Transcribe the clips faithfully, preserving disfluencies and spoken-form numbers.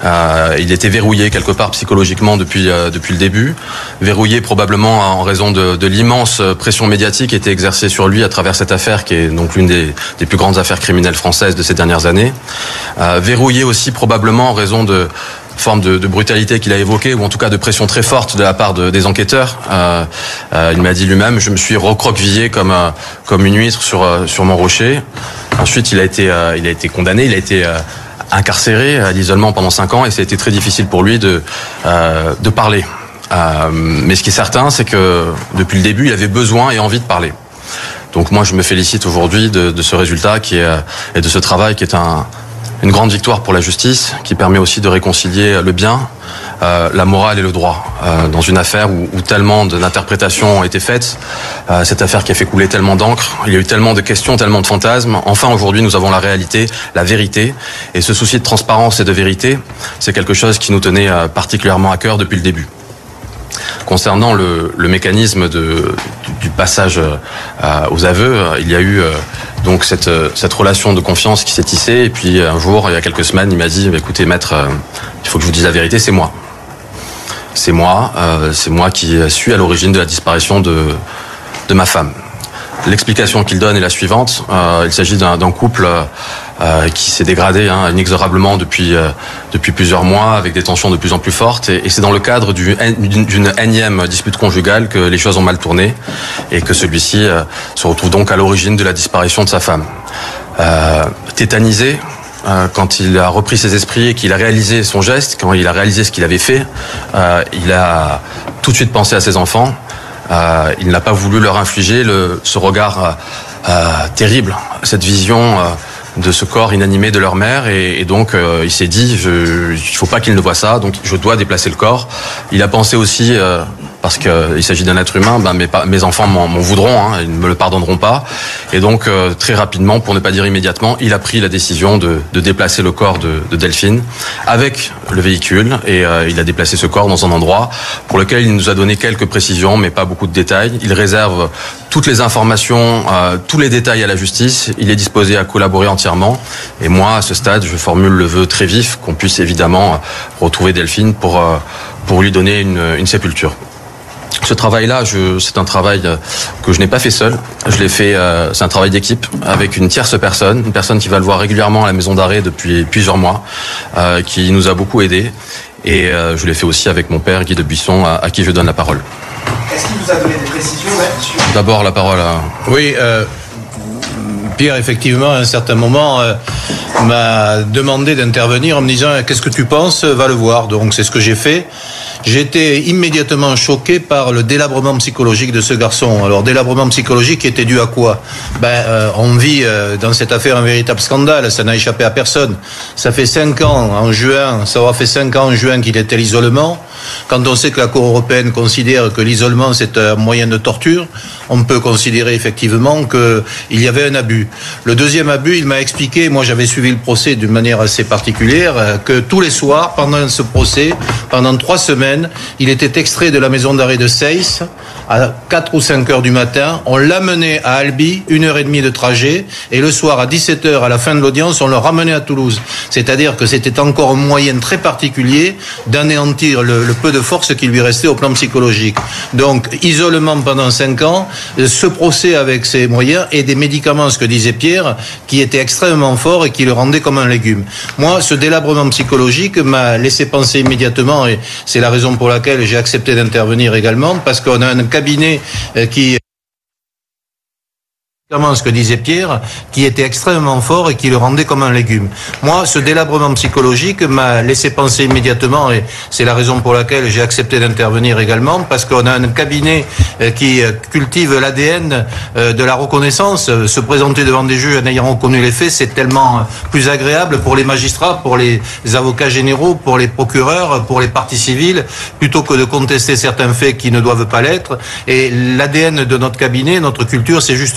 Euh, il était verrouillé quelque part psychologiquement depuis euh, depuis le début, verrouillé probablement en raison de, de l'immense pression médiatique qui était exercée sur lui à travers cette affaire qui est donc l'une des, des plus grandes affaires criminelles françaises de ces dernières années. Euh, verrouillé aussi probablement en raison de forme de, de brutalité qu'il a évoquée, ou en tout cas de pression très forte de la part de, des enquêteurs. Euh, euh, il m'a dit lui-même, je me suis recroquevillé comme euh, comme une huître sur euh, sur mon rocher. Ensuite, il a été euh, il a été condamné, il a été euh, incarcéré à l'isolement pendant cinq ans, et ça a été très difficile pour lui de euh, de parler. Euh, mais ce qui est certain, c'est que depuis le début, il avait besoin et envie de parler. Donc moi, je me félicite aujourd'hui de, de ce résultat qui est et de ce travail qui est un une grande victoire pour la justice, qui permet aussi de réconcilier le bien, euh, la morale et le droit. Euh, dans une affaire où, où tellement d'interprétations ont été faites, euh, cette affaire qui a fait couler tellement d'encre, il y a eu tellement de questions, tellement de fantasmes. Enfin, aujourd'hui, nous avons la réalité, la vérité. Et ce souci de transparence et de vérité, c'est quelque chose qui nous tenait euh, particulièrement à cœur depuis le début. Concernant le, le mécanisme de, du, du passage euh, aux aveux, euh, il y a eu euh, donc cette, cette relation de confiance qui s'est tissée. Et puis un jour, il y a quelques semaines, il m'a dit "Écoutez, maître, euh, il faut que je vous dise la vérité, c'est moi. C'est moi, euh, c'est moi qui suis à l'origine de la disparition de, de ma femme." L'explication qu'il donne est la suivante. Euh, il s'agit d'un, d'un couple euh, qui s'est dégradé hein, inexorablement depuis euh, depuis plusieurs mois, avec des tensions de plus en plus fortes. Et, et c'est dans le cadre du, d'une, d'une énième dispute conjugale que les choses ont mal tourné et que celui-ci euh, se retrouve donc à l'origine de la disparition de sa femme. Euh, tétanisé, euh, quand il a repris ses esprits et qu'il a réalisé son geste, quand il a réalisé ce qu'il avait fait, euh, il a tout de suite pensé à ses enfants. Euh, il n'a pas voulu leur infliger le, ce regard euh, euh, terrible, cette vision euh, de ce corps inanimé de leur mère, et, et donc euh, il s'est dit je, il ne faut pas qu'ils ne voient ça, donc je dois déplacer le corps. Il a pensé aussi, euh, parce qu'il s'agit d'un être humain, ben mes, mes enfants m'en, m'en voudront, hein, ils ne me le pardonneront pas, et donc euh, très rapidement, pour ne pas dire immédiatement, il a pris la décision de, de déplacer le corps de, de Delphine avec le véhicule, et euh, il a déplacé ce corps dans un endroit pour lequel il nous a donné quelques précisions, mais pas beaucoup de détails. Il réserve toutes les informations, euh, tous les détails à la justice. Il est disposé à collaborer entièrement. Et moi, à ce stade, je formule le vœu très vif qu'on puisse évidemment retrouver Delphine pour euh, pour lui donner une, une sépulture. Ce travail-là, je, c'est un travail que je n'ai pas fait seul. Je l'ai fait, euh, c'est un travail d'équipe avec une tierce personne, une personne qui va le voir régulièrement à la maison d'arrêt depuis plusieurs mois, euh, qui nous a beaucoup aidés. Et euh, je l'ai fait aussi avec mon père, Guy de Buisson, à, à qui je donne la parole. Est-ce qu'il vous a donné des précisions là-dessus ? D'abord, la parole à... Oui, euh, Pierre, effectivement, à un certain moment, euh, m'a demandé d'intervenir en me disant « Qu'est-ce que tu penses ? Va le voir ». Donc, c'est ce que j'ai fait. J'ai été immédiatement choqué par le délabrement psychologique de ce garçon. Alors, délabrement psychologique qui était dû à quoi ? Ben, euh, on vit euh, dans cette affaire un véritable scandale, ça n'a échappé à personne. Ça fait cinq ans, en juin, ça aura fait cinq ans en juin qu'il était à l'isolement. Quand on sait que la Cour européenne considère que l'isolement c'est un moyen de torture, on peut considérer effectivement qu'il y avait un abus. Le deuxième abus, il m'a expliqué, moi j'avais suivi le procès d'une manière assez particulière, que tous les soirs, pendant ce procès, pendant trois semaines, il était extrait de la maison d'arrêt de Seyss à quatre ou cinq heures du matin. On l'amenait à Albi, une heure et demie de trajet, et le soir à dix-sept heures, à la fin de l'audience, on le ramenait à Toulouse. C'est-à-dire que c'était encore un moyen très particulier d'anéantir le, le peu de force qui lui restait au plan psychologique. Donc, isolement pendant cinq ans, ce procès avec ses moyens et des médicaments, ce que disait Pierre, qui étaient extrêmement forts et qui le rendaient comme un légume. Moi, ce délabrement psychologique m'a laissé penser immédiatement, et c'est la raison pour laquelle j'ai accepté d'intervenir également, parce qu'on a un cabinet qui... ce que disait Pierre, qui était extrêmement fort et qui le rendait comme un légume. Moi, ce délabrement psychologique m'a laissé penser immédiatement, et c'est la raison pour laquelle j'ai accepté d'intervenir également, parce qu'on a un cabinet qui cultive l'A D N de la reconnaissance. Se présenter devant des juges en ayant reconnu les faits, c'est tellement plus agréable pour les magistrats, pour les avocats généraux, pour les procureurs, pour les parties civiles, plutôt que de contester certains faits qui ne doivent pas l'être. Et l'A D N de notre cabinet, notre culture, c'est justement de faire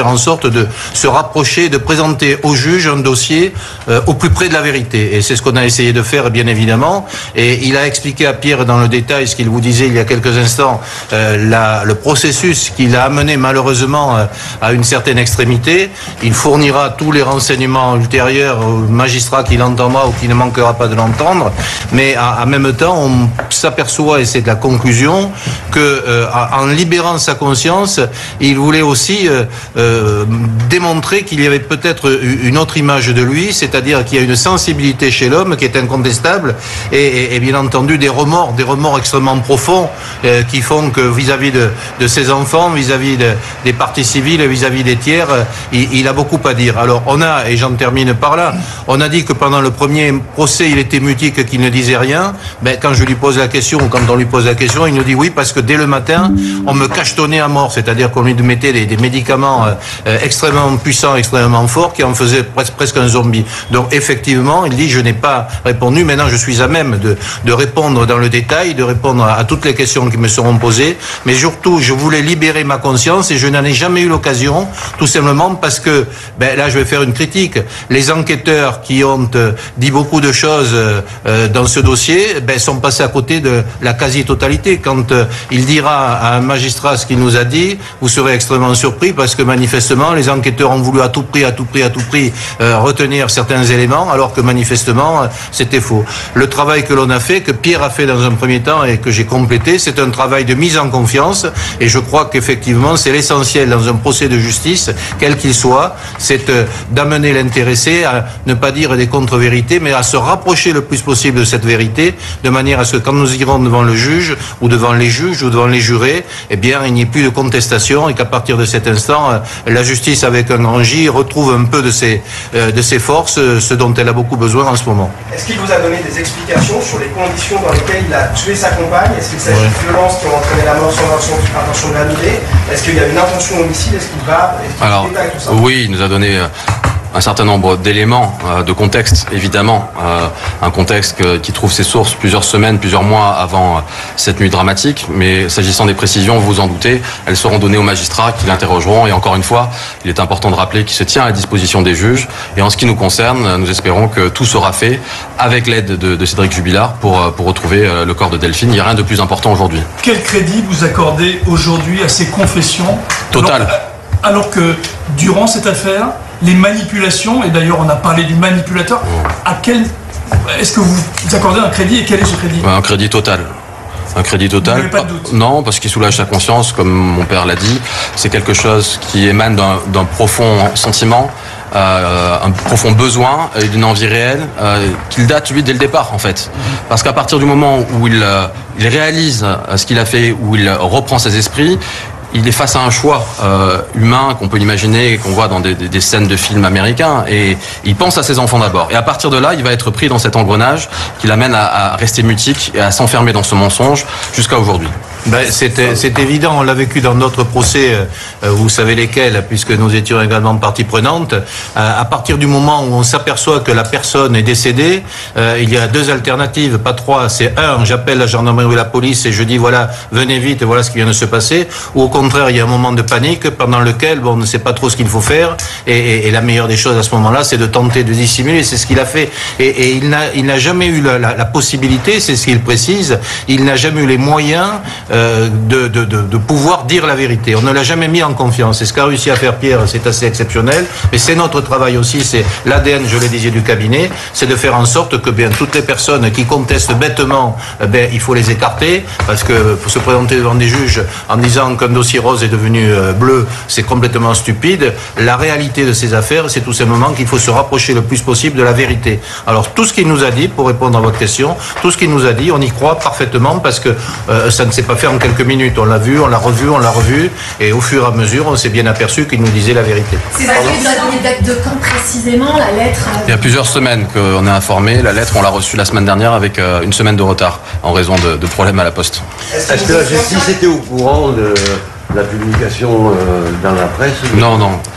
faire en sorte de se rapprocher, de présenter au juge un dossier euh, au plus près de la vérité. Et c'est ce qu'on a essayé de faire, bien évidemment. Et il a expliqué à Pierre dans le détail ce qu'il vous disait il y a quelques instants, euh, la, le processus qu'il a amené malheureusement euh, à une certaine extrémité. Il fournira tous les renseignements ultérieurs au magistrat qui l'entendra ou qui ne manquera pas de l'entendre. Mais en même temps, on s'aperçoit, et c'est de la conclusion, que euh, en libérant sa conscience, il voulait aussi euh, euh, démontrer qu'il y avait peut-être une autre image de lui, c'est-à-dire qu'il y a une sensibilité chez l'homme qui est incontestable, et, et, et bien entendu des remords, des remords extrêmement profonds euh, qui font que vis-à-vis de, de ses enfants, vis-à-vis de, des parties civiles, vis-à-vis des tiers, euh, il, il a beaucoup à dire. Alors on a, et j'en termine par là, on a dit que pendant le premier procès, il était mutique, qu'il ne disait rien. Ben, quand je lui pose la question, ou quand on lui pose la question, il nous dit oui, parce que dès le matin, on me cachetonnait à mort, c'est-à-dire qu'on lui mettait des, des médicaments euh, extrêmement puissants, extrêmement forts, qui en faisaient presque, presque un zombie. Donc effectivement, il dit, je n'ai pas répondu, maintenant je suis à même de, de répondre dans le détail, de répondre à, à toutes les questions qui me seront posées, mais surtout, je voulais libérer ma conscience, et je n'en ai jamais eu l'occasion, tout simplement parce que, ben, là je vais faire une critique, les enquêteurs qui ont euh, dit beaucoup de choses euh, dans ce dossier, ben, sont passés à côté de la quasi-totalité. Quand euh, il dira à un magistrat ce qu'il nous a dit, vous serez extrêmement surpris, parce que manifestement, les enquêteurs ont voulu à tout prix, à tout prix, à tout prix euh, retenir certains éléments, alors que manifestement, euh, c'était faux. Le travail que l'on a fait, que Pierre a fait dans un premier temps et que j'ai complété, c'est un travail de mise en confiance, et je crois qu'effectivement, c'est l'essentiel dans un procès de justice, quel qu'il soit, c'est euh, d'amener l'intéressé à ne pas dire des contre-vérités, mais à se rapprocher le plus possible de cette vérité, de manière à ce que quand nous irons devant le juge, ou devant les juges, ou devant les jurés, eh bien, il n'y ait plus de contestation, et qu'à partir de cet instant, euh, la justice avec un grand J retrouve un peu de ses, euh, de ses forces, euh, ce dont elle a beaucoup besoin en ce moment. Est-ce qu'il vous a donné des explications sur les conditions dans lesquelles il a tué sa compagne? Est-ce qu'il s'agit ouais. de violences qui ont entraîné la mort sans intention de l'annuler? Est-ce qu'il y a une intention homicide? Est-ce qu'il va est-ce Alors, détaille tout ça? Oui, il nous a donné euh, un certain nombre d'éléments, euh, de contexte, évidemment. Euh, un contexte que, qui trouve ses sources plusieurs semaines, plusieurs mois avant euh, cette nuit dramatique. Mais s'agissant des précisions, vous vous en doutez, elles seront données aux magistrats qui l'interrogeront. Et encore une fois, il est important de rappeler qu'il se tient à la disposition des juges. Et en ce qui nous concerne, nous espérons que tout sera fait avec l'aide de, de Cédric Jubilard pour, pour retrouver euh, le corps de Delphine. Il n'y a rien de plus important aujourd'hui. Quel crédit vous accordez aujourd'hui à ces confessions? Total. Alors, alors que durant cette affaire, les manipulations, et d'ailleurs on a parlé du manipulateur, à quel est-ce que vous accordez un crédit, et quel est ce crédit? Un crédit total. Un crédit total. Vous n'avez pas de doute? Non, parce qu'il soulage sa conscience, comme mon père l'a dit. C'est quelque chose qui émane d'un, d'un profond sentiment, euh, un profond besoin et d'une envie réelle euh, qu'il date lui dès le départ en fait. Parce qu'à partir du moment où il, euh, il réalise ce qu'il a fait, où il reprend ses esprits, il est face à un choix euh, humain qu'on peut imaginer, qu'on voit dans des, des, des scènes de films américains, et il pense à ses enfants d'abord. Et à partir de là, il va être pris dans cet engrenage qui l'amène à, à rester mutique et à s'enfermer dans ce mensonge jusqu'à aujourd'hui. Ben, c'est, c'est évident, on l'a vécu dans d'autres procès, euh, vous savez lesquels, puisque nous étions également partie prenante. Euh, à partir du moment où on s'aperçoit que la personne est décédée, euh, il y a deux alternatives, pas trois. C'est un, j'appelle la gendarmerie ou la police et je dis voilà, venez vite, voilà ce qui vient de se passer. Ou au contraire, il y a un moment de panique pendant lequel bon, on ne sait pas trop ce qu'il faut faire. Et, et, et la meilleure des choses à ce moment-là, c'est de tenter de dissimuler. C'est ce qu'il a fait. Et, et il n'a, il n'a jamais eu la, la, la possibilité, c'est ce qu'il précise, il n'a jamais eu les moyens Euh, de, de, de, de pouvoir dire la vérité. On ne l'a jamais mis en confiance. Et ce qu'a réussi à faire Pierre, c'est assez exceptionnel. Mais c'est notre travail aussi, c'est l'A D N, je l'ai dit, du cabinet, c'est de faire en sorte que bien toutes les personnes qui contestent bêtement, ben, il faut les écarter, parce que pour se présenter devant des juges en disant qu'un dossier rose est devenu euh, bleu, c'est complètement stupide. La réalité de ces affaires, c'est tout simplement qu'il faut se rapprocher le plus possible de la vérité. Alors tout ce qu'il nous a dit, pour répondre à votre question, tout ce qu'il nous a dit, on y croit parfaitement, parce que euh, ça ne s'est pas fait en quelques minutes. On l'a vu, on l'a revu, on l'a revu, et au fur et à mesure, on s'est bien aperçu qu'il nous disait la vérité. C'est ça que vous a donné date de quand précisément, la lettre? Il y a plusieurs semaines qu'on est informé. La lettre, on l'a reçue la semaine dernière avec euh, une semaine de retard en raison de, de problèmes à la poste. Est-ce que la justice était au courant de la publication euh, dans la presse? Non, non.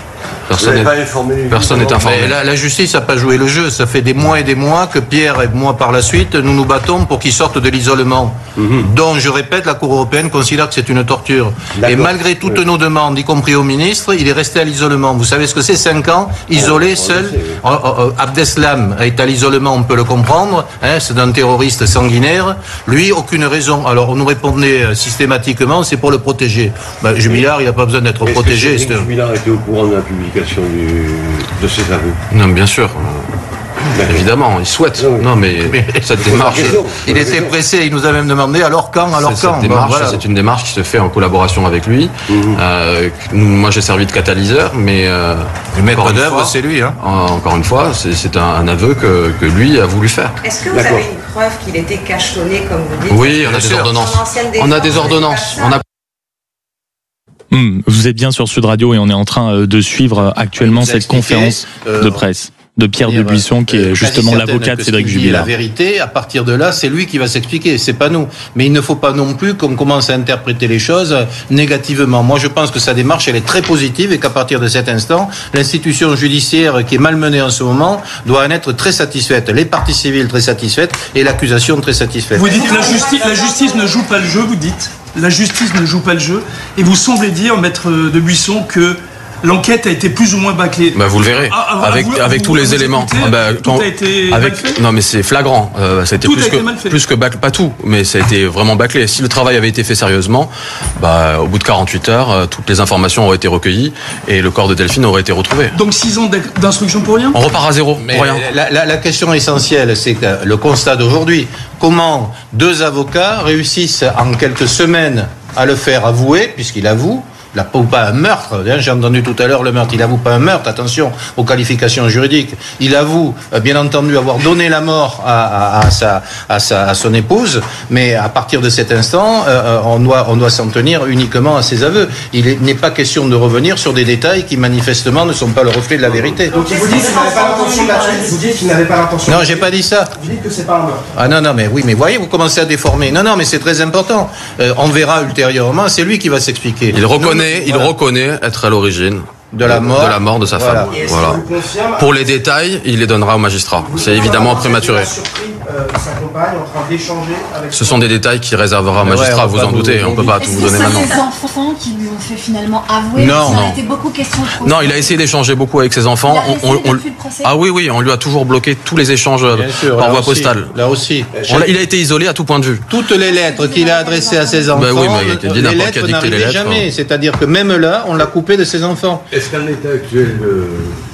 Personne n'est personne n'est informé. Mais la, la justice n'a pas joué le jeu. Ça fait des mois et des mois que Pierre et moi, par la suite, nous nous battons pour qu'il sorte de l'isolement. Mm-hmm. Donc, je répète, la Cour européenne considère que c'est une torture. Et malgré toutes oui. nos demandes, y compris au ministre, il est resté à l'isolement. Vous savez ce que c'est, cinq ans, isolé, oh, seul. Sait, oui. Abdeslam est à l'isolement, on peut le comprendre. Hein, c'est un terroriste sanguinaire. Lui, aucune raison. Alors, on nous répondait systématiquement, c'est pour le protéger. Ben, Jubilard, il n'a pas besoin d'être Est-ce protégé. Que Jubilard était au courant de la publication du, de ses aveux? Non, bien sûr. D'accord. Évidemment, il souhaite. Non, non mais, mais cette démarche. Il était pressé, il nous a même demandé alors quand, alors c'est, quand. Cette démarche, bon, voilà. C'est une démarche qui se fait en collaboration avec lui. Mmh. Euh, nous, moi, j'ai servi de catalyseur, mais euh, le maître d'œuvre, c'est lui. Hein. Encore une fois, c'est, c'est un, un aveu que, que lui a voulu faire. Est-ce que vous D'accord. avez une preuve qu'il était cachetonné, comme vous dites? Oui, on a des ordonnances. On a des ordonnances. On a Mmh, vous êtes bien sur Sud Radio et on est en train de suivre actuellement cette conférence euh, de presse de Pierre dire, Debuisson, qui est justement l'avocat de Cédric Jubilard. La vérité, à partir de là, c'est lui qui va s'expliquer, c'est pas nous. Mais il ne faut pas non plus qu'on commence à interpréter les choses négativement. Moi, je pense que sa démarche, elle est très positive et qu'à partir de cet instant, l'institution judiciaire qui est malmenée en ce moment doit en être très satisfaite. Les parties civiles très satisfaites et l'accusation très satisfaite. Vous dites la justice, la justice ne joue pas le jeu, vous dites la justice ne joue pas le jeu, et vous semblez dire, maître Debuisson, que l'enquête a été plus ou moins bâclée. Bah vous le verrez, ah, ah, avec, vous, avec vous, tous vous, les vous éléments. Écoutez, bah, tout quand, a été avec, mal fait. Non mais c'est flagrant, euh, ça a été tout plus, a que, été mal fait. plus que bâclé, pas tout, mais ça a été vraiment bâclé. Si le travail avait été fait sérieusement, bah, au bout de quarante-huit heures, euh, toutes les informations auraient été recueillies et le corps de Delphine aurait été retrouvé. Donc six ans d'instruction pour rien ? On repart à zéro, mais pour rien. La, la, la question essentielle, c'est que le constat d'aujourd'hui, comment deux avocats réussissent en quelques semaines à le faire avouer, puisqu'il avoue, il n'avoue pas un meurtre, j'ai entendu tout à l'heure le meurtre, il n'avoue pas un meurtre, attention aux qualifications juridiques, il avoue bien entendu avoir donné la mort à, à, à, sa, à, sa, à son épouse, mais à partir de cet instant, euh, on doit, on doit s'en tenir uniquement à ses aveux. Il est, n'est pas question de revenir sur des détails qui manifestement ne sont pas le reflet de la vérité. Donc vous dites qu'il n'avait pas l'intention de la tuer, vous dites qu'il n'avait pas l'intention. Non, j'ai pas dit ça. Vous dites que c'est pas un meurtre. Ah non, non, mais oui, mais voyez, vous commencez à déformer. Non, non, mais c'est très important. Euh, on verra ultérieurement, c'est lui qui va s'expliquer. Il reconnaît Il voilà. reconnaît être à l'origine de la mort de, la mort de sa voilà. femme. Voilà. Pour les détails, il les donnera au magistrat. C'est évidemment prématuré. Euh, sa compagne en train d'échanger avec... Ce sont des détails qu'il réservera au magistrat, ouais, vous en doutez, vous, on ne peut pas tout vous donner maintenant. Est-ce que c'est ses enfants qui lui ont fait finalement avouer? Non, ça non. a été beaucoup question de procès. Non, il a essayé d'échanger beaucoup avec ses enfants. Il a on, on, on... le procès. Ah oui, oui, on lui a toujours bloqué tous les échanges sûr, par voie aussi, postale. Là aussi. On a, il a été isolé à tout point de vue. Toutes les lettres qu'il a adressées à ses enfants, ben oui, mais il les lettres n'arrivaient jamais. C'est-à-dire que même là, on l'a coupé de ses enfants. Est-ce qu'en l'état actuel de,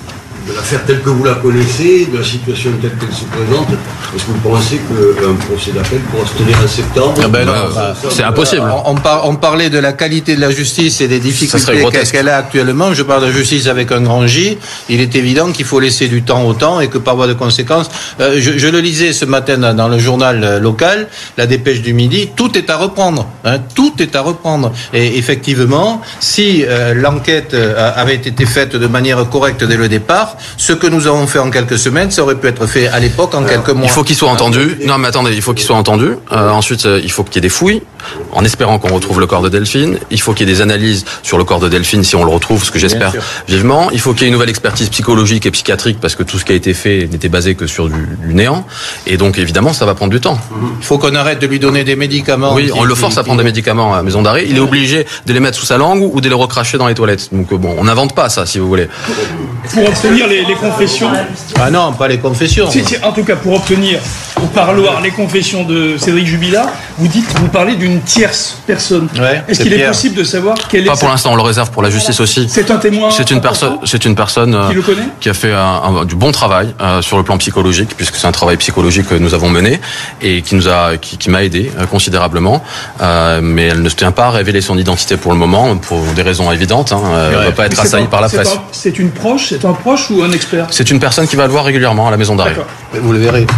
de l'affaire telle que vous la connaissez, de la situation telle qu'elle se présente, est-ce que vous pensez qu'un procès d'appel pourra se tenir en septembre? ah ben non, bah, C'est impossible. On, on, par, on parlait de la qualité de la justice et des difficultés qu'elle a actuellement. Je parle de justice avec un grand J. Il est évident qu'il faut laisser du temps au temps et que par voie de conséquence, euh, je, je le lisais ce matin dans le journal local, la dépêche du midi, tout est à reprendre. Hein, tout est à reprendre. Et effectivement, si euh, l'enquête euh, avait été faite de manière correcte dès le départ, ce que nous avons fait en quelques semaines, ça aurait pu être fait à l'époque en quelques mois. Il faut qu'il soit entendu. Non, mais attendez, il faut qu'il soit entendu. Euh, ensuite, euh, il faut qu'il y ait des fouilles, en espérant qu'on retrouve le corps de Delphine. Il faut qu'il y ait des analyses sur le corps de Delphine, si on le retrouve, ce que j'espère vivement. Il faut qu'il y ait une nouvelle expertise psychologique et psychiatrique, parce que tout ce qui a été fait n'était basé que sur du, du néant. Et donc, évidemment, ça va prendre du temps. Il faut qu'on arrête de lui donner des médicaments. Oui, on le force à prendre des médicaments à la maison d'arrêt. Il est obligé de les mettre sous sa langue ou de les recracher dans les toilettes. Donc, bon, on n'invente pas ça, si vous voulez. Pour obtenir les, les confessions. Ah non, pas les confessions. Si, si, en tout cas, pour obtenir au parloir les confessions de Cédric Jubilard, vous dites, vous parlez d'une tierce personne. Ouais, Est-ce qu'il est possible de savoir quelle est... Pas pour l'instant, on le réserve pour la justice aussi. C'est un témoin. C'est une personne, c'est une personne qui le connaît, qui a fait un, un, du bon travail euh, sur le plan psychologique, puisque c'est un travail psychologique que nous avons mené et qui nous a, qui, qui m'a aidé euh, considérablement. Euh, mais elle ne se tient pas à révéler son identité pour le moment, pour des raisons évidentes. Hein. Elle ne ouais. veut pas être assaillie par la presse. Un, c'est une proche, c'est un proche ou un expert? C'est une personne qui va le voir régulièrement à la maison d'arrêt. Vous le verrez.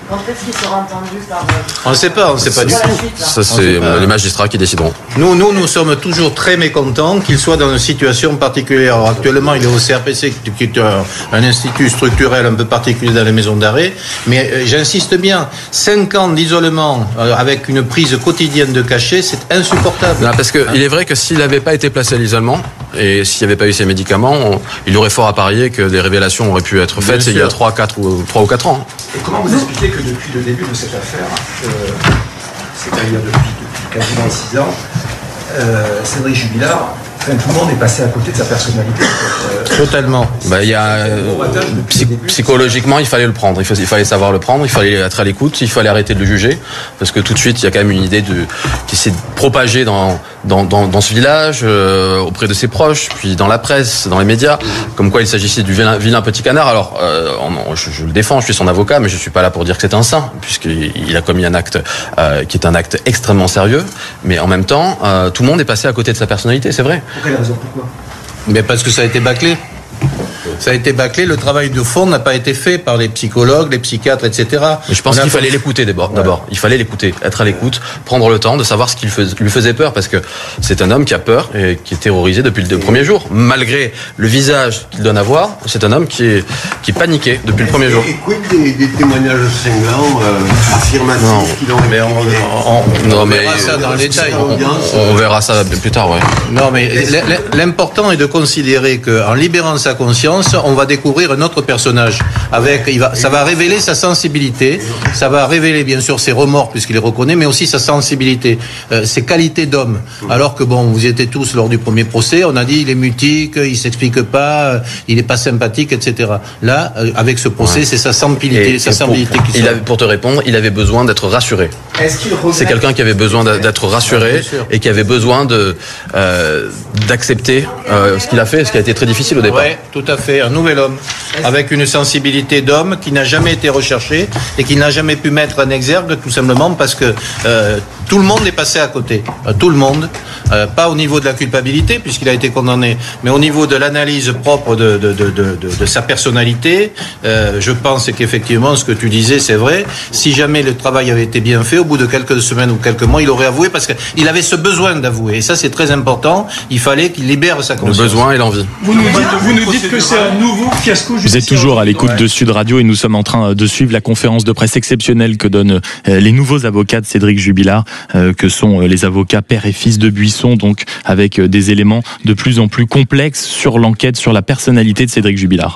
Quand est-ce qu'il sera entendu par... On ne sait pas, on ne sait pas du tout. Ça, c'est les magistrats qui décideront. Nous, nous, nous sommes toujours très mécontents qu'il soit dans une situation particulière. Alors, actuellement, il est au C R P C, qui est un, un institut structurel un peu particulier dans les maisons d'arrêt. Mais euh, j'insiste bien, cinq ans d'isolement euh, avec une prise quotidienne de cachet, c'est insupportable. Non, parce que hein il est vrai que s'il n'avait pas été placé à l'isolement et s'il n'y avait pas eu ces médicaments, on, il aurait fort à parier que des révélations auraient pu être faites il y a trois, quatre ou trois ou quatre ans. Et comment vous expliquez que depuis le début de cette affaire, euh, c'est-à-dire depuis, depuis quasiment six ans, euh, Cédric Jubilard, enfin, tout le monde est passé à côté de sa personnalité. Euh, Totalement. Bah, il y a, euh, psy psychologiquement, il fallait le prendre. Il, faut, il fallait savoir le prendre. Il fallait être à l'écoute. Il fallait arrêter de le juger, parce que tout de suite, il y a quand même une idée de qui s'est propagée dans dans dans, dans ce village, euh, auprès de ses proches, puis dans la presse, dans les médias, comme quoi il s'agissait du vilain, vilain petit canard. Alors, euh, on, je, je le défends. Je suis son avocat, mais je suis pas là pour dire que c'est un saint, puisqu'il il a commis un acte euh, qui est un acte extrêmement sérieux. Mais en même temps, euh, tout le monde est passé à côté de sa personnalité. C'est vrai. Pour quelle raison? Pourquoi? Mais parce que ça a été bâclé. Ça a été bâclé, le travail de fond n'a pas été fait par les psychologues, les psychiatres, et cetera. Mais je pense qu'il fallait l'écouter d'abord. Ouais. Il fallait l'écouter, être à l'écoute, prendre le temps de savoir ce qui lui faisait peur, parce que c'est un homme qui a peur et qui est terrorisé depuis le premier jour. Malgré le visage qu'il donne à voir, c'est un homme qui est, qui est paniqué depuis le premier jour. Et quid des, des témoignages cinglants, euh, affirmatifs qui l'ont mais on, on, on, non, on mais verra ça dans le détail. On, on verra ça plus tard, ouais. Non, mais l'important est de considérer qu'en libérant sa conscience, on va découvrir un autre personnage. Avec, il va, ça va révéler sa sensibilité, ça va révéler bien sûr ses remords puisqu'il les reconnaît, mais aussi sa sensibilité, euh, ses qualités d'homme. Alors que bon, vous y étiez tous lors du premier procès, on a dit il est mutique, il s'explique pas, euh, il est pas sympathique, et cetera. Là, euh, avec ce procès, ouais. c'est sa sensibilité, et, sa sensibilité pour, qui il avait, pour te répondre, il avait besoin d'être rassuré. C'est quelqu'un qui avait besoin d'être rassuré et qui avait besoin de euh, d'accepter euh, ce qu'il a fait, ce qui a été très difficile au départ. Ouais, tout à fait. Un nouvel homme, avec une sensibilité d'homme qui n'a jamais été recherchée et qui n'a jamais pu mettre en exergue, tout simplement parce que euh, tout le monde est passé à côté. Euh, tout le monde, euh, pas au niveau de la culpabilité, puisqu'il a été condamné, mais au niveau de l'analyse propre de, de, de, de, de, de sa personnalité. Euh, je pense qu'effectivement, ce que tu disais, c'est vrai. Si jamais le travail avait été bien fait, au bout de quelques semaines ou quelques mois, il aurait avoué, parce qu'il avait ce besoin d'avouer. Et ça, c'est très important. Il fallait qu'il libère sa conscience. Le besoin et l'envie. Vous nous dites, vous nous dites que c'est un nouveau fiasco judiciaire. Vous êtes toujours à l'écoute ouais. de Sud Radio et nous sommes en train de suivre la conférence de presse exceptionnelle que donnent les nouveaux avocats de Cédric Jubilard, que sont les avocats père et fils de Buisson, donc avec des éléments de plus en plus complexes sur l'enquête sur la personnalité de Cédric Jubilard.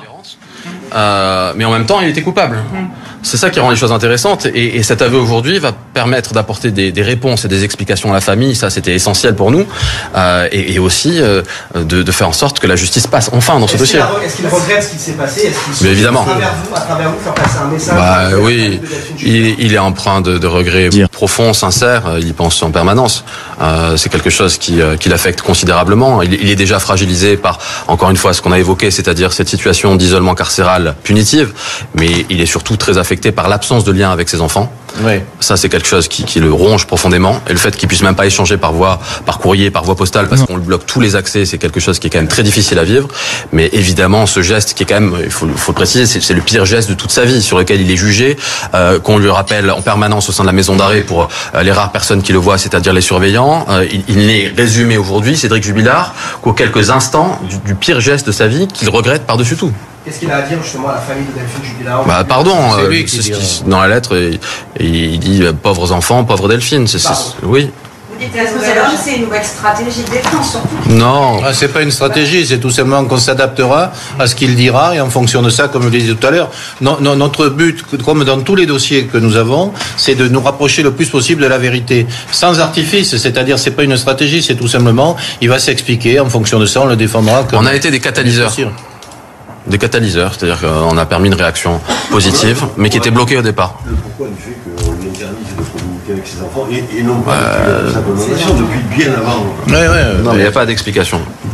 Euh, mais en même temps, il était coupable. C'est ça qui rend les choses intéressantes. Et, et cet aveu aujourd'hui va permettre d'apporter des, des réponses et des explications à la famille. Ça, c'était essentiel pour nous. Euh, et, et aussi euh, de, de faire en sorte que la justice passe enfin dans ce dossier. Est-ce qu'il regrette ce qui s'est passé? Est-ce qu'il Mais évidemment. À travers vous, à travers vous, faire passer un message? Bah oui, il, il est empreint de, de regrets profonds, sincères. Il y pense en permanence. Euh, c'est quelque chose qui, euh, qui l'affecte considérablement. Il, il est déjà fragilisé par, encore une fois, ce qu'on a évoqué, c'est-à-dire cette situation d'isolement carcéral punitive. Mais il est surtout très affecté par l'absence de lien avec ses enfants. Oui. Ça, c'est quelque chose qui, qui le ronge profondément. Et le fait qu'il puisse même pas échanger par voie, par courrier, par voie postale, parce qu'on le bloque tous les accès, c'est quelque chose qui est quand même très difficile à vivre. Mais évidemment, ce geste qui est quand même, il faut, faut le préciser, c'est, c'est le pire geste de toute sa vie, sur lequel il est jugé, euh, qu'on lui rappelle en permanence au sein de la maison d'arrêt pour euh, les rares personnes qui le voient, c'est-à-dire les surveillants. Euh, il, il n'est résumé aujourd'hui, Cédric Jubilard, qu'aux quelques instants du, du pire geste de sa vie qu'il regrette par-dessus tout. Qu'est-ce qu'il a à dire justement à la famille de Delphine Jubilard? Bah pardon, c'est lui euh, qui c'est ce qui, dans la lettre, il, il dit euh, pauvres enfants, pauvre Delphine. C'est, c'est, oui. Vous dites que c'est une nouvelle stratégie de défense surtout. Non. Ah, c'est pas une stratégie, c'est tout simplement qu'on s'adaptera à ce qu'il dira et en fonction de ça, comme je le disais tout à l'heure, non, non, notre but, comme dans tous les dossiers que nous avons, c'est de nous rapprocher le plus possible de la vérité, sans artifice. C'est-à-dire, c'est pas une stratégie, c'est tout simplement, il va s'expliquer. En fonction de ça, on le défendra. Comme on a été des catalyseurs. Des catalyseurs, c'est-à-dire qu'on a permis une réaction positive, mais qui était bloquée au départ. Le pourquoi du fait qu'on lui interdise de communiquer avec ses enfants et, et non pas euh... depuis la depuis bien avant. Ouais, ouais, non, mais il n'y a pas d'explication.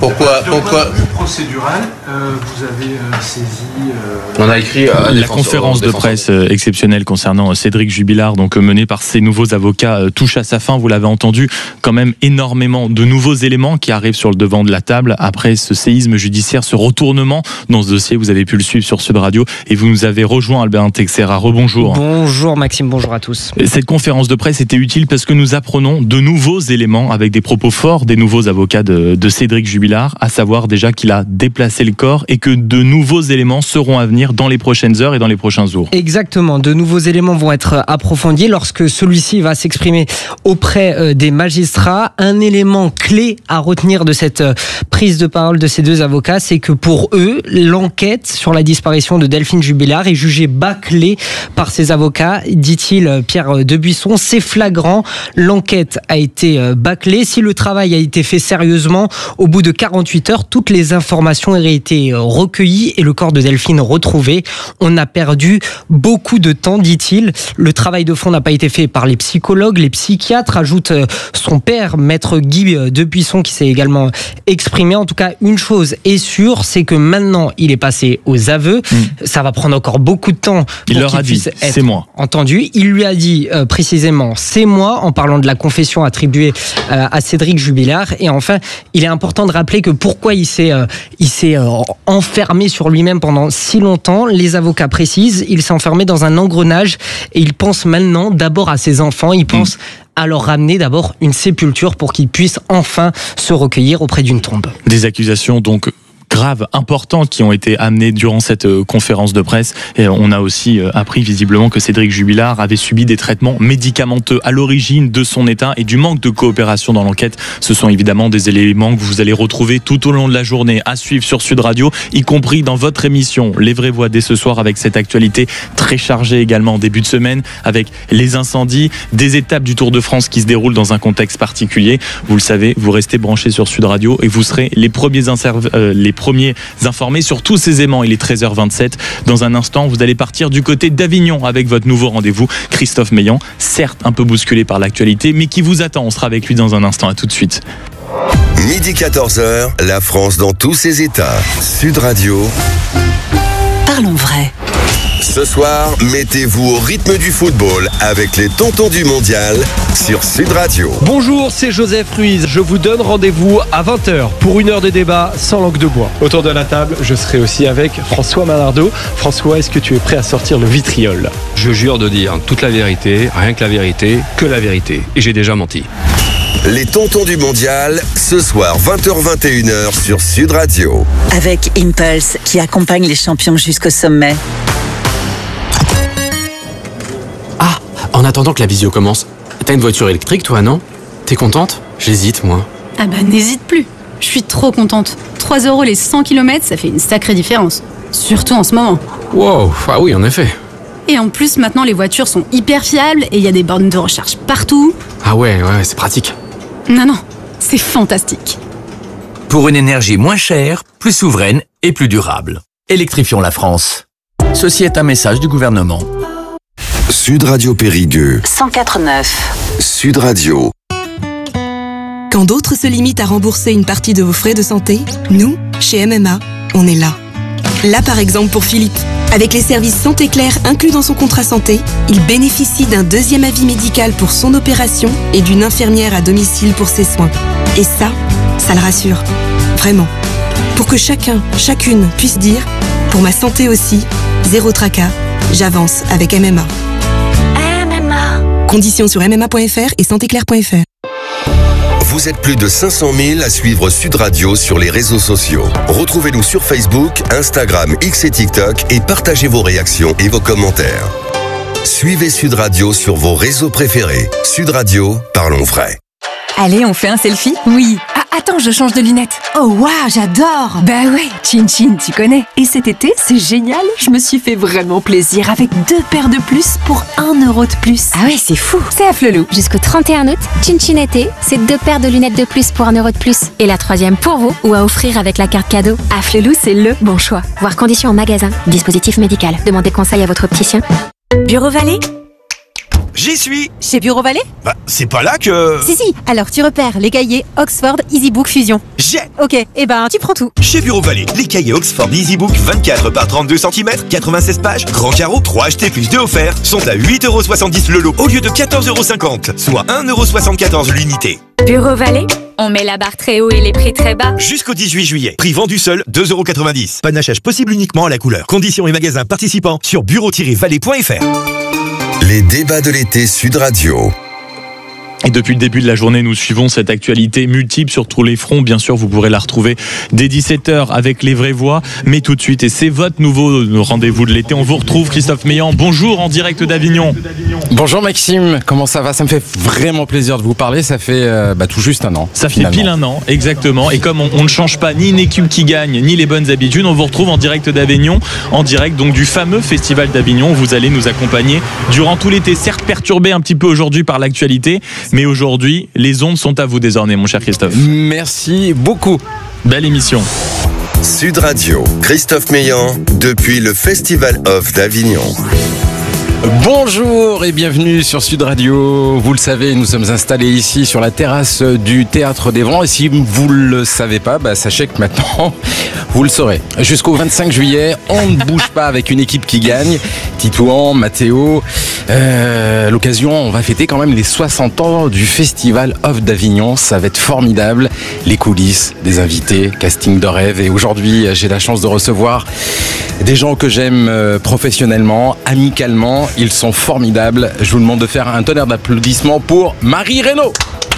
Pourquoi, pourquoi... D'un point de vue procédural, euh, vous avez euh, saisi... Euh... On a écrit à la conférence de presse euh, exceptionnelle concernant euh, Cédric Jubilard, donc euh, menée par ces nouveaux avocats, euh, touche à sa fin. Vous l'avez entendu, quand même énormément de nouveaux éléments qui arrivent sur le devant de la table après ce séisme judiciaire, ce retournement dans ce dossier. Vous avez pu le suivre sur Sud Radio et vous nous avez rejoint, Albert Texera. Rebonjour. Bonjour Maxime, bonjour à tous. Cette conférence de presse était utile parce que nous apprenons de nouveaux éléments avec des propos forts des nouveaux avocats de, de Cédric Jubilard, à savoir déjà qu'il a déplacé le corps et que de nouveaux éléments seront à venir dans les prochaines heures et dans les prochains jours. Exactement, de nouveaux éléments vont être approfondis lorsque celui-ci va s'exprimer auprès des magistrats. Un élément clé à retenir de cette prise de parole de ces deux avocats, c'est que pour eux, l'enquête sur la disparition de Delphine Jubilard est jugée bâclée par ces avocats, dit-il Pierre Debuisson. C'est flagrant, l'enquête a été bâclée. Si le travail a été fait sérieusement, au bout de quarante-huit heures, toutes les informations auraient été recueillies et le corps de Delphine retrouvé. On a perdu beaucoup de temps, dit-il. Le travail de fond n'a pas été fait par les psychologues, les psychiatres, ajoute son père, maître Guy Debuisson, qui s'est également exprimé. En tout cas, une chose est sûre, c'est que maintenant, il est passé aux aveux. Mmh. Ça va prendre encore beaucoup de temps pour il leur qu'il a dit, puisse être c'est moi. entendu. Il lui a dit euh, précisément, c'est moi, en parlant de la confession attribuée euh, à Cédric Jubilard. Et enfin, il est important de rappeler que pourquoi il s'est, euh, il s'est euh, enfermé sur lui-même pendant si longtemps. Les avocats précisent, il s'est enfermé dans un engrenage et il pense maintenant d'abord à ses enfants. Il pense mmh. à leur ramener d'abord une sépulture pour qu'ils puissent enfin se recueillir auprès d'une tombe. Des accusations donc graves, importantes qui ont été amenées durant cette euh, conférence de presse. Et on a aussi euh, appris visiblement que Cédric Jubilard avait subi des traitements médicamenteux à l'origine de son état et du manque de coopération dans l'enquête. Ce sont évidemment des éléments que vous allez retrouver tout au long de la journée à suivre sur Sud Radio, y compris dans votre émission Les Vraies Voix dès ce soir, avec cette actualité très chargée également en début de semaine, avec les incendies, des étapes du Tour de France qui se déroulent dans un contexte particulier. Vous le savez, vous restez branchés sur Sud Radio et vous serez les premiers, inserv- euh, les premiers informés sur tous ces aimants. Il est treize heures vingt-sept. Dans un instant, vous allez partir du côté d'Avignon avec votre nouveau rendez-vous, Christophe Meillan, certes un peu bousculé par l'actualité, mais qui vous attend. On sera avec lui dans un instant. À tout de suite. Midi quatorze heures, la France dans tous ses états. Sud Radio. Parlons vrai. Ce soir, mettez-vous au rythme du football avec les tontons du mondial sur Sud Radio. Bonjour, c'est Joseph Ruiz. Je vous donne rendez-vous à vingt heures pour une heure de débat sans langue de bois. Autour de la table, je serai aussi avec François Malardeau. François, est-ce que tu es prêt à sortir le vitriol ? Je jure de dire toute la vérité, rien que la vérité, que la vérité. Et j'ai déjà menti. Les tontons du mondial, ce soir vingt heures vingt et une heures sur Sud Radio. Avec Impulse qui accompagne les champions jusqu'au sommet. Ah, en attendant que la visio commence, t'as une voiture électrique toi, non ? T'es contente ? J'hésite moi. Ah bah n'hésite plus, je suis trop contente. trois euros les cent kilomètres, ça fait une sacrée différence. Surtout en ce moment. Wow, ah oui en effet. Et en plus maintenant les voitures sont hyper fiables et il y a des bornes de recharge partout. Ah ouais, ouais, c'est pratique. Non, non, c'est fantastique. Pour une énergie moins chère, plus souveraine et plus durable. Électrifions la France. Ceci est un message du gouvernement. Sud Radio Périgueux. cent quatre neuf. Sud Radio. Quand d'autres se limitent à rembourser une partie de vos frais de santé, nous, chez M M A, on est là. Là par exemple pour Philippe. Avec les services Santé Claire inclus dans son contrat santé, il bénéficie d'un deuxième avis médical pour son opération et d'une infirmière à domicile pour ses soins. Et ça, ça le rassure. Vraiment. Pour que chacun, chacune puisse dire « Pour ma santé aussi, zéro tracas, j'avance avec M M A ». M M A. Conditions sur m m a point f r et santé claire point f r. Vous êtes plus de cinq cent mille à suivre Sud Radio sur les réseaux sociaux. Retrouvez-nous sur Facebook, Instagram, X et TikTok et partagez vos réactions et vos commentaires. Suivez Sud Radio sur vos réseaux préférés. Sud Radio, parlons vrai. Allez, on fait un selfie ? Oui. Ah, attends, je change de lunettes. Oh, waouh, j'adore. Bah ouais, Chin Chin, tu connais. Et cet été, c'est génial. Je me suis fait vraiment plaisir avec deux paires de plus pour un euro de plus. Ah ouais, c'est fou. C'est à Flelou. Jusqu'au trente et un août, Chin Chin été, c'est deux paires de lunettes de plus pour un euro de plus. Et la troisième pour vous ou à offrir avec la carte cadeau. À Flelou, c'est le bon choix. Voir conditions en magasin. Dispositif médical. Demandez conseil à votre opticien. Bureau Vallée ? j'y suis. Chez Bureau Vallée? Bah, c'est pas là que... Si, si, alors tu repères les cahiers Oxford EasyBook Fusion. J'ai. Ok, et ben tu prends tout. Chez Bureau Vallée, les cahiers Oxford EasyBook vingt-quatre par trente-deux centimètres, quatre-vingt-seize pages, grand carreau, trois achetés plus deux offerts, sont à huit euros soixante-dix le lot au lieu de quatorze euros cinquante, soit un euro soixante-quatorze l'unité. Bureau Vallée, on met la barre très haut et les prix très bas. Jusqu'au dix-huit juillet. Prix vendu seul, deux euros quatre-vingt-dix. Panachage possible uniquement à la couleur. Conditions et magasins participants sur bureau tiret vallée point f r. Les débats de l'été Sud Radio. Et depuis le début de la journée, nous suivons cette actualité multiple sur tous les fronts. Bien sûr, vous pourrez la retrouver dès dix-sept heures avec les vraies voix. Mais tout de suite, et c'est votre nouveau rendez-vous de l'été, on vous retrouve, Christophe Meillan. Bonjour, en direct d'Avignon. Bonjour Maxime, comment ça va? Ça me fait vraiment plaisir de vous parler. Ça fait euh, bah, tout juste un an. Ça finalement. fait pile un an, exactement. Et comme on, on ne change pas ni une équipe qui gagne, ni les bonnes habitudes, on vous retrouve en direct d'Avignon, en direct donc du fameux Festival d'Avignon. Vous allez nous accompagner durant tout l'été, certes perturbé un petit peu aujourd'hui par l'actualité, mais aujourd'hui, les ondes sont à vous désormais, mon cher Christophe. Merci beaucoup. Belle émission. Sud Radio, Christophe Meillan, depuis le Festival Off d'Avignon. Bonjour et bienvenue sur Sud Radio. Vous le savez, nous sommes installés ici sur la terrasse du Théâtre des Vents. Et si vous ne le savez pas, bah, sachez que maintenant, vous le saurez. Jusqu'au vingt-cinq juillet, on ne bouge pas avec une équipe qui gagne. Titouan, Mathéo. Euh, l'occasion, on va fêter quand même les soixante ans du Festival Off d'Avignon. Ça va être formidable. Les coulisses, des invités, casting de rêve. Et aujourd'hui, j'ai la chance de recevoir des gens que j'aime professionnellement, amicalement. Ils sont formidables. Je vous demande de faire un tonnerre d'applaudissements pour Marie Reynaud.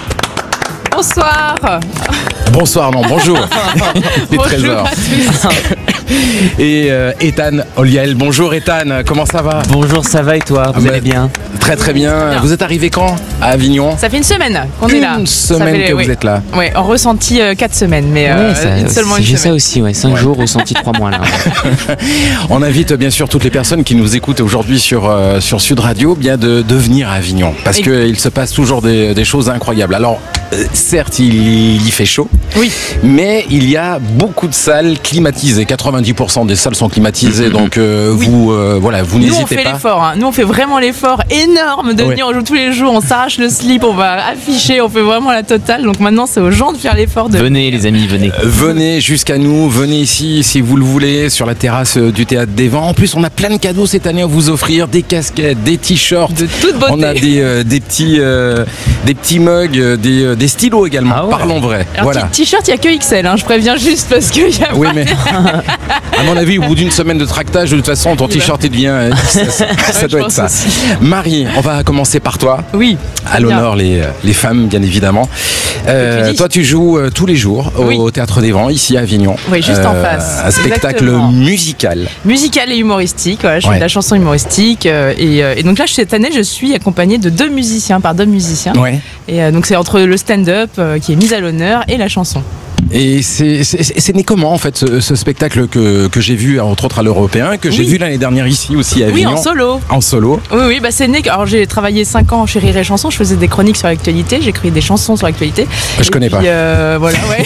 Bonsoir. Bonsoir, non, bonjour. Les Bonjour trésors. à tous. Et euh, Ethan Oliel. Bonjour Ethan, comment ça va? Bonjour, ça va et toi? Vous Ah, allez bien? Très très bien. Bien. Vous êtes arrivé quand à Avignon? Ça fait une semaine qu'on est là. Une Ça semaine fait- que oui. vous êtes là. Oui, en ressenti euh, quatre semaines, mais euh, Ouais, ça- une- seulement une j'ai ça semaine. aussi, ouais, cinq jours ressenti trois mois là. On invite bien sûr toutes les personnes qui nous écoutent aujourd'hui sur, euh, sur Sud Radio bien de, de venir à Avignon parce Et- qu'il se passe toujours des, des choses incroyables. Alors euh, certes il y fait chaud, oui, mais il y a beaucoup de salles climatisées. quatre-vingt-dix pour cent des salles sont climatisées, donc euh, vous euh, voilà, vous Nous on n'hésitez fait pas. l'effort, hein. Nous on fait vraiment l'effort énorme de Ouais. venir au jour tous les jours, on s'arrache le slip, on va afficher, on fait vraiment la totale. Donc maintenant c'est aux gens de faire l'effort de... Venez les amis, venez. Euh, Venez jusqu'à nous, venez ici si vous le voulez sur la terrasse euh, du Théâtre des Vents. En plus, on a plein de cadeaux cette année à vous offrir, des casquettes, des t-shirts. De toute beauté. On a des, euh, des petits euh, des petits mugs, euh, des, euh, des stylos également. Ah ouais. Parlons vrai. Alors voilà. t- t-shirt, il n'y a que X L, hein, je préviens juste parce qu'il y a Oui, pas- mais à mon avis, au bout d'une semaine de tractage, de toute façon, ton t-shirt il devient. euh, Ça, ça- ça je doit être pense ça. aussi. Marie, on va commencer par toi. Oui. À l'honneur les, les femmes, bien évidemment. Euh, tu dis. toi, tu joues euh, tous les jours au, Oui. au Théâtre des Vents, ici à Avignon. Oui, juste en face. Un spectacle Exactement. musical. Musical et humoristique, voilà, je Ouais. fais de la chanson humoristique euh, et, euh, et donc là cette année je suis accompagnée de deux musiciens, par deux musiciens. Ouais. Et euh, donc c'est entre le stand-up euh, qui est mis à l'honneur et la chanson. Et c'est c'est- c'est- c'est né comment en fait ce, ce spectacle que, que j'ai vu entre autres à l'Européen, que j'ai Oui. vu l'année dernière ici aussi à Oui, Avignon. en solo. En solo. Oui, oui, bah c'est né. Alors j'ai travaillé cinq ans chez Rire et Chanson, je faisais des chroniques sur l'actualité, j'écrivais des chansons sur l'actualité. Je Et connais puis, pas. euh, voilà, ouais.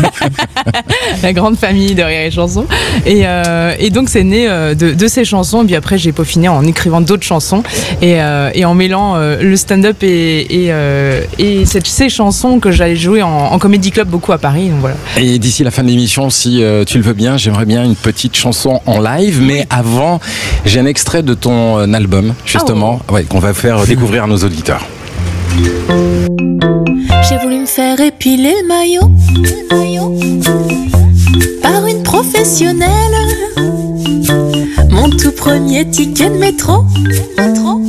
La grande famille de Rire et Chanson. Et, euh, et donc c'est né euh, de, de ces chansons. Et puis après j'ai peaufiné en écrivant d'autres chansons et, euh, et en mêlant euh, le stand-up et, et, euh, et cette- ces chansons que j'allais jouer en, en comédie club beaucoup à Paris. Donc voilà. Et d'ici la fin de l'émission, si euh, tu le veux bien, j'aimerais bien une petite chanson en live. Mais avant, j'ai un extrait de ton euh, album, justement, Ah ouais, qu'on va faire découvrir à nos auditeurs. J'ai voulu me faire épiler le maillot, le maillot par une professionnelle. Mon tout premier ticket de métro, métro